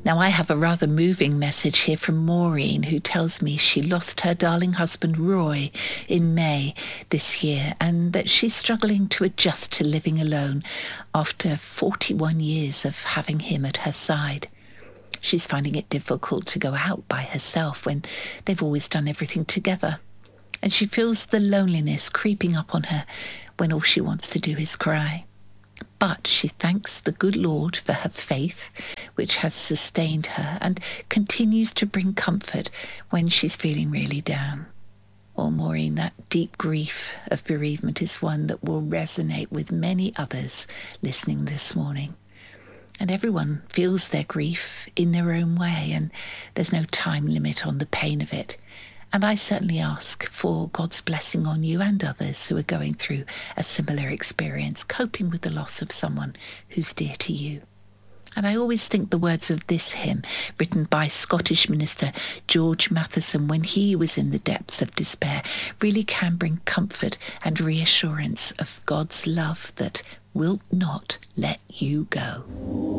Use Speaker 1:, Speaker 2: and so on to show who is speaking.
Speaker 1: Now, I have a rather moving message here from Maureen, who tells me she lost her darling husband Roy in May this year, and that she's struggling to adjust to living alone after 41 years of having him at her side. She's finding it difficult to go out by herself when they've always done everything together. And she feels the loneliness creeping up on her when all she wants to do is cry. But she thanks the good Lord for her faith, which has sustained her and continues to bring comfort when she's feeling really down. Oh, Maureen, that deep grief of bereavement is one that will resonate with many others listening this morning. And everyone feels their grief in their own way, and there's no time limit on the pain of it. And I certainly ask for God's blessing on you and others who are going through a similar experience, coping with the loss of someone who's dear to you. And I always think the words of this hymn, written by Scottish minister George Matheson when he was in the depths of despair, really can bring comfort and reassurance of God's love that will not let you go.